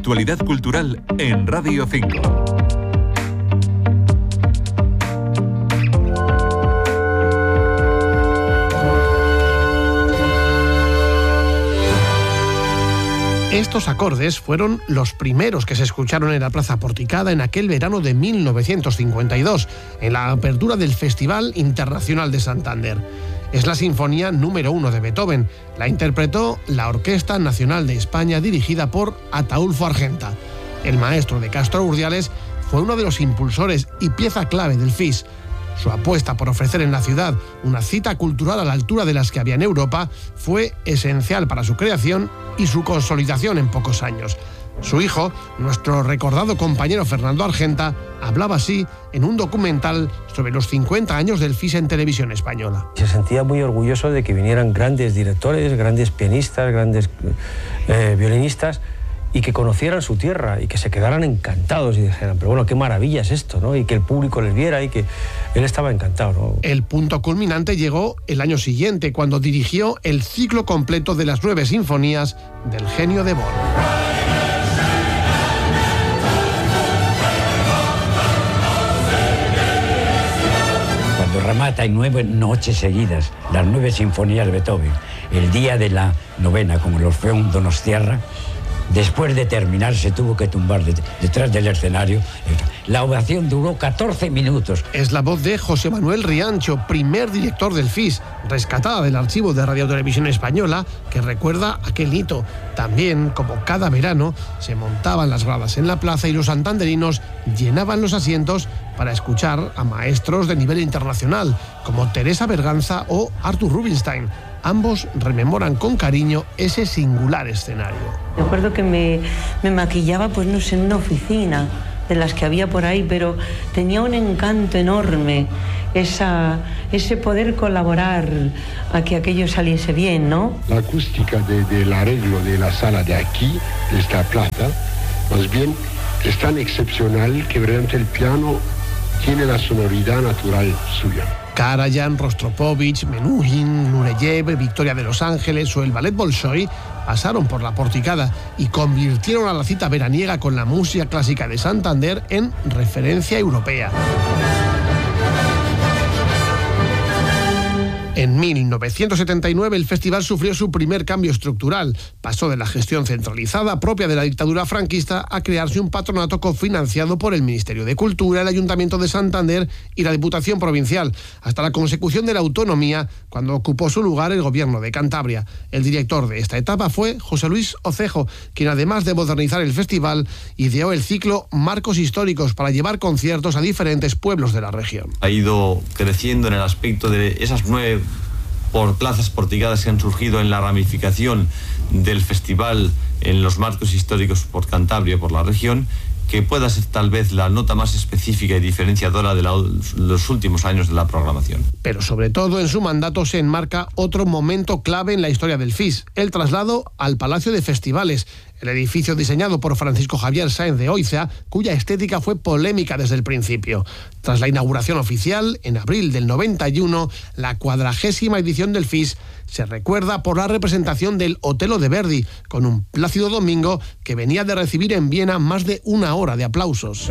actualidad cultural en Radio 5. Estos acordes fueron los primeros que se escucharon en la Plaza Porticada en aquel verano de 1952, en la apertura del Festival Internacional de Santander. Es la Sinfonía número 1 de Beethoven. La interpretó la Orquesta Nacional de España, dirigida por Ataúlfo Argenta. El maestro de Castro Urdiales fue uno de los impulsores y pieza clave del FIS. Su apuesta por ofrecer en la ciudad una cita cultural a la altura de las que había en Europa fue esencial para su creación y su consolidación en pocos años. Su hijo, nuestro recordado compañero Fernando Argenta, hablaba así en un documental sobre los 50 años del FIS en Televisión Española. Se sentía muy orgulloso de que vinieran grandes directores, grandes pianistas, grandes violinistas, y que conocieran su tierra y que se quedaran encantados y dijeran, pero bueno, qué maravilla es esto, ¿no? Y que el público les viera y que él estaba encantado, ¿no? El punto culminante llegó el año siguiente, cuando dirigió el ciclo completo de las 9 sinfonías del genio de Bonn. Cuando remata en 9 noches seguidas las 9 sinfonías de Beethoven, el día de la novena, como los fue un Donostiarra, después de terminar se tuvo que tumbar detrás del escenario. La ovación duró 14 minutos. Es la voz de José Manuel Riancho, primer director del FIS, rescatada del archivo de Radio Televisión Española, que recuerda aquel hito. También, como cada verano, se montaban las gradas en la plaza y los santanderinos llenaban los asientos para escuchar a maestros de nivel internacional, como Teresa Berganza o Arthur Rubinstein. Ambos rememoran con cariño ese singular escenario. Recuerdo que me maquillaba, pues no sé, en una oficina de las que había por ahí, pero tenía un encanto enorme, ese poder colaborar a que aquello saliese bien, ¿no? La acústica del arreglo de la sala de aquí, de esta plaza, más bien es tan excepcional que realmente el piano tiene la sonoridad natural suya. Karajan, Rostropovich, Menuhin, Nureyev, Victoria de Los Ángeles o el Ballet Bolshoi pasaron por la Porticada y convirtieron a la cita veraniega con la música clásica de Santander en referencia europea. En 1979 el festival sufrió su primer cambio estructural. Pasó de la gestión centralizada propia de la dictadura franquista a crearse un patronato cofinanciado por el Ministerio de Cultura, el Ayuntamiento de Santander y la Diputación Provincial, hasta la consecución de la autonomía, cuando ocupó su lugar el Gobierno de Cantabria. El director de esta etapa fue José Luis Ocejo, quien además de modernizar el festival, ideó el ciclo Marcos Históricos para llevar conciertos a diferentes pueblos de la región. Ha ido creciendo en el aspecto de esas 9 por plazas porticadas que han surgido en la ramificación del festival en los marcos históricos por Cantabria, por la región, que pueda ser tal vez la nota más específica y diferenciadora de los últimos años de la programación. Pero sobre todo en su mandato se enmarca otro momento clave en la historia del FIS, el traslado al Palacio de Festivales, el edificio diseñado por Francisco Javier Sáenz de Oiza, cuya estética fue polémica desde el principio. Tras la inauguración oficial, en abril del 91, la 40ª edición del FIS se recuerda por la representación del Otello de Verdi, con un Plácido Domingo que venía de recibir en Viena más de 1 hora de aplausos.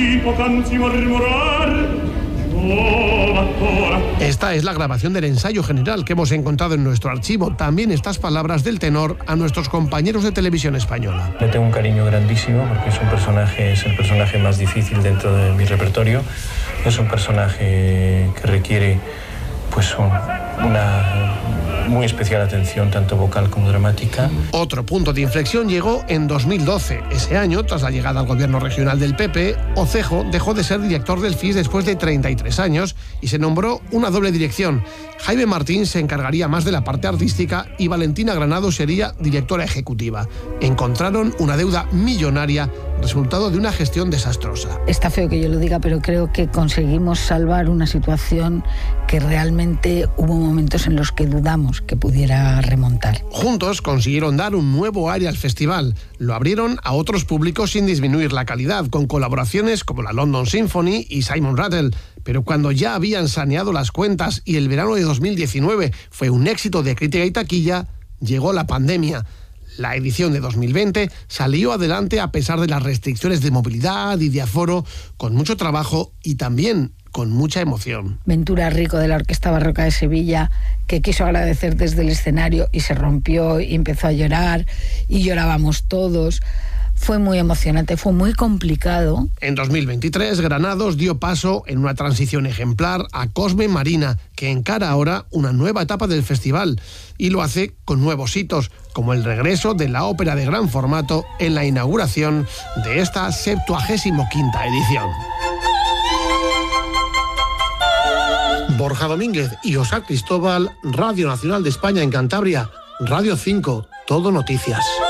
Esta es la grabación del ensayo general que hemos encontrado en nuestro archivo. También estas palabras del tenor a nuestros compañeros de Televisión Española. Le tengo un cariño grandísimo porque es el personaje más difícil dentro de mi repertorio. Es un personaje que requiere pues una muy especial atención, tanto vocal como dramática. Otro punto de inflexión llegó en 2012. Ese año, tras la llegada al gobierno regional del PP, Ocejo dejó de ser director del FIS después de 33 años y se nombró una doble dirección. Jaime Martín se encargaría más de la parte artística y Valentina Granado sería directora ejecutiva. Encontraron una deuda millonaria, resultado de una gestión desastrosa. Está feo que yo lo diga, pero creo que conseguimos salvar una situación que realmente hubo momentos en los que dudamos que pudiera remontar. Juntos consiguieron dar un nuevo aire al festival. Lo abrieron a otros públicos sin disminuir la calidad, con colaboraciones como la London Symphony y Simon Rattle. Pero cuando ya habían saneado las cuentas y el verano de 2019 fue un éxito de crítica y taquilla, llegó la pandemia. La edición de 2020 salió adelante a pesar de las restricciones de movilidad y de aforo, con mucho trabajo y también con mucha emoción. Ventura Rico, de la Orquesta Barroca de Sevilla, que quiso agradecer desde el escenario y se rompió y empezó a llorar, y llorábamos todos. Fue muy emocionante, fue muy complicado. En 2023, Granados dio paso en una transición ejemplar a Cosme Marina, que encara ahora una nueva etapa del festival, y lo hace con nuevos hitos, como el regreso de la ópera de gran formato en la inauguración de esta 75ª edición. Borja Domínguez y Oscar Cristóbal, Radio Nacional de España en Cantabria, Radio 5, Todo Noticias.